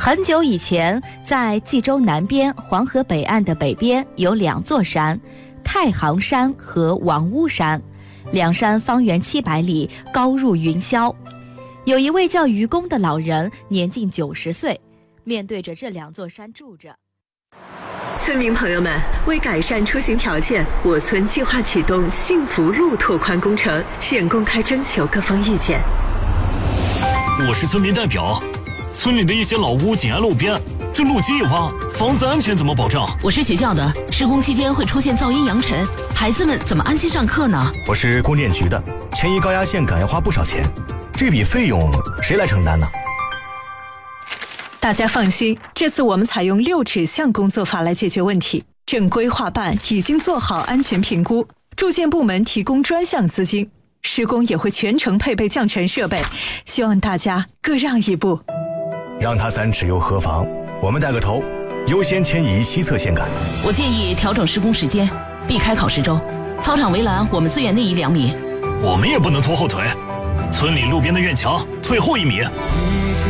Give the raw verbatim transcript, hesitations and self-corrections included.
很久以前，在冀州南边黄河北岸的北边有两座山，太行山和王屋山，两山方圆七百里，高入云霄。有一位叫愚公的老人，年近九十岁，面对着这两座山住着。 村民朋友们，为改善出行条件，我村计划启动幸福路拓宽工程，现公开征求各方意见。 我是村民代表，村里的一些老屋紧挨路边，这路基一挖，房子安全怎么保障？ 我是学校的，施工期间会出现噪音扬尘，孩子们怎么安心上课呢？ 我是供电局的，迁移高压线杆要花不少钱，这笔费用谁来承担呢？ 大家放心，这次我们采用六指向工作法来解决问题。正规划办已经做好安全评估，住建部门提供专项资金，施工也会全程配备降尘设备，希望大家各让一步。 让它三尺又何妨？我们带个头，优先迁移西侧线杆。 我建议调整施工时间，避开考试周。操场围栏我们资源内移两米。 我们也不能拖后腿，村里路边的院墙退后一米。